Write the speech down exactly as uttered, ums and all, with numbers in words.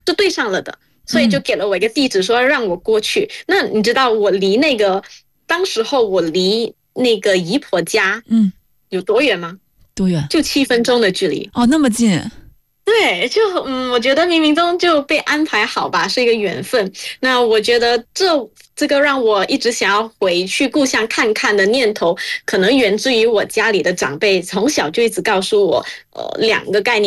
就对上了的，所以就给了我一个地址，说让我过去。嗯、那你知道我离那个当时候我离那个姨婆家嗯有多远吗？ 多远？ 就七分钟的距离。 哦，那么近。 对，就嗯，我觉得冥冥中就被安排好吧，是一个缘分。那我觉得这这个让我一直想要回去故乡看看的念头，可能源自于我家里的长辈从小就一直告诉我，呃，两个概念。